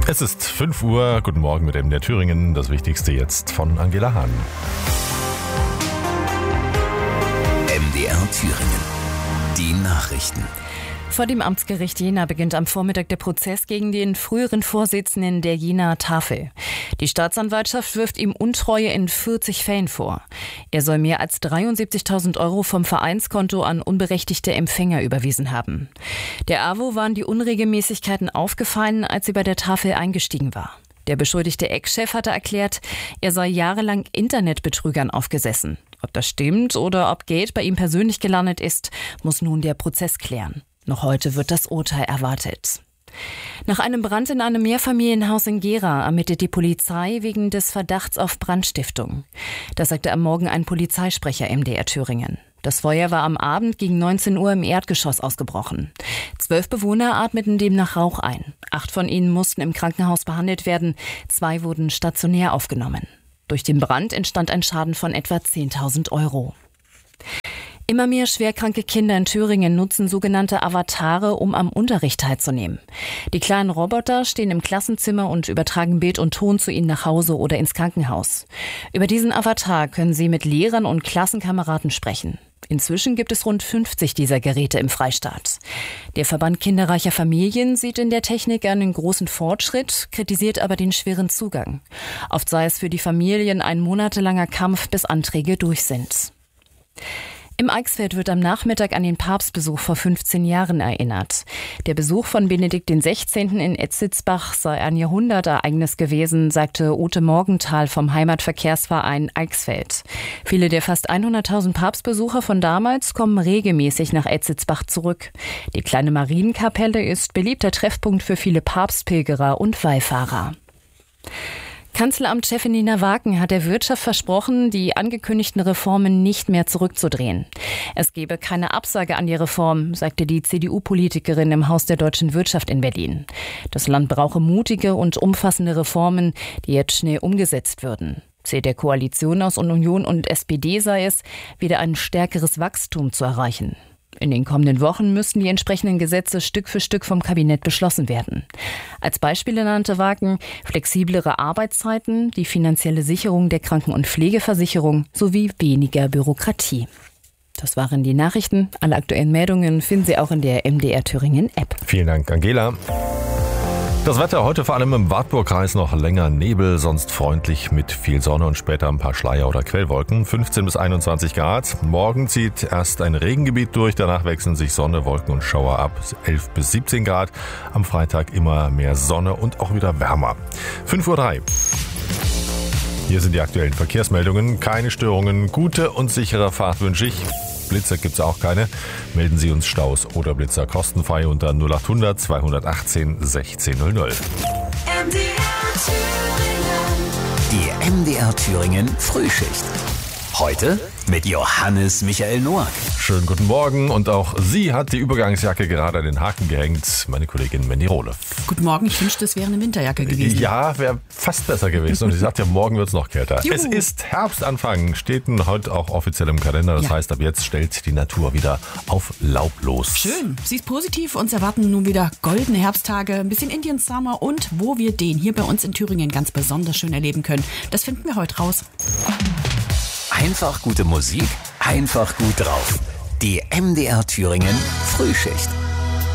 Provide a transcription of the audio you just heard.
Es ist 5 Uhr. Guten Morgen mit MDR Thüringen. Das Wichtigste jetzt von Angela Hahn. MDR Thüringen. Die Nachrichten. Vor dem Amtsgericht Jena beginnt am Vormittag der Prozess gegen den früheren Vorsitzenden der Jenaer Tafel. Die Staatsanwaltschaft wirft ihm Untreue in 40 Fällen vor. Er soll mehr als 73.000 Euro vom Vereinskonto an unberechtigte Empfänger überwiesen haben. Der AWO waren die Unregelmäßigkeiten aufgefallen, als sie bei der Tafel eingestiegen war. Der beschuldigte Ex-Chef hatte erklärt, er sei jahrelang Internetbetrügern aufgesessen. Ob das stimmt oder ob Geld bei ihm persönlich gelandet ist, muss nun der Prozess klären. Noch heute wird das Urteil erwartet. Nach einem Brand in einem Mehrfamilienhaus in Gera ermittelt die Polizei wegen des Verdachts auf Brandstiftung. Das sagte am Morgen ein Polizeisprecher MDR Thüringen. Das Feuer war am Abend gegen 19 Uhr im Erdgeschoss ausgebrochen. 12 Bewohner atmeten demnach Rauch ein. 8 von ihnen mussten im Krankenhaus behandelt werden. 2 wurden stationär aufgenommen. Durch den Brand entstand ein Schaden von etwa 10.000 Euro. Immer mehr schwerkranke Kinder in Thüringen nutzen sogenannte Avatare, um am Unterricht teilzunehmen. Die kleinen Roboter stehen im Klassenzimmer und übertragen Bild und Ton zu ihnen nach Hause oder ins Krankenhaus. Über diesen Avatar können sie mit Lehrern und Klassenkameraden sprechen. Inzwischen gibt es rund 50 dieser Geräte im Freistaat. Der Verband kinderreicher Familien sieht in der Technik einen großen Fortschritt, kritisiert aber den schweren Zugang. Oft sei es für die Familien ein monatelanger Kampf, bis Anträge durch sind. Im Eichsfeld wird am Nachmittag an den Papstbesuch vor 15 Jahren erinnert. Der Besuch von Benedikt XVI. In Etzitzbach sei ein Jahrhundertereignis gewesen, sagte Ute Morgenthal vom Heimatverkehrsverein Eichsfeld. Viele der fast 100.000 Papstbesucher von damals kommen regelmäßig nach Etzitzbach zurück. Die kleine Marienkapelle ist beliebter Treffpunkt für viele Papstpilgerer und Wallfahrer. Kanzleramtschefin Nina Wagen hat der Wirtschaft versprochen, die angekündigten Reformen nicht mehr zurückzudrehen. Es gebe keine Absage an die Reform, sagte die CDU-Politikerin im Haus der deutschen Wirtschaft in Berlin. Das Land brauche mutige und umfassende Reformen, die jetzt schnell umgesetzt würden. Ziel der Koalition aus Union und SPD sei es, wieder ein stärkeres Wachstum zu erreichen. In den kommenden Wochen müssten die entsprechenden Gesetze Stück für Stück vom Kabinett beschlossen werden. Als Beispiele nannte Wagen flexiblere Arbeitszeiten, die finanzielle Sicherung der Kranken- und Pflegeversicherung sowie weniger Bürokratie. Das waren die Nachrichten. Alle aktuellen Meldungen finden Sie auch in der MDR Thüringen App. Vielen Dank, Angela. Das Wetter heute vor allem im Wartburgkreis noch länger Nebel, sonst freundlich mit viel Sonne und später ein paar Schleier- oder Quellwolken. 15 bis 21 Grad. Morgen zieht erst ein Regengebiet durch, danach wechseln sich Sonne, Wolken und Schauer ab. 11 bis 17 Grad. Am Freitag immer mehr Sonne und auch wieder wärmer. 5:03 Uhr. Hier sind die aktuellen Verkehrsmeldungen. Keine Störungen, gute und sichere Fahrt wünsche ich. Blitzer gibt es auch keine. Melden Sie uns Staus oder Blitzer kostenfrei unter 0800 218 1600. Die MDR Thüringen Frühschicht. Heute mit Johannes Michael Noack. Schönen guten Morgen und auch sie hat die Übergangsjacke gerade an den Haken gehängt, meine Kollegin Mandy Rohle. Guten Morgen, ich wünschte, es wäre eine Winterjacke gewesen. Ja, wäre fast besser gewesen und sie sagt ja, morgen wird es noch kälter. Juhu. Es ist Herbstanfang, steht heute auch offiziell im Kalender, das heißt, ab jetzt stellt die Natur wieder auf Laub los. Schön, sie ist positiv, uns erwarten nun wieder goldene Herbsttage, ein bisschen Indian Summer und wo wir den hier bei uns in Thüringen ganz besonders schön erleben können, das finden wir heute raus. Einfach gute Musik, einfach gut drauf. Die MDR Thüringen Frühschicht.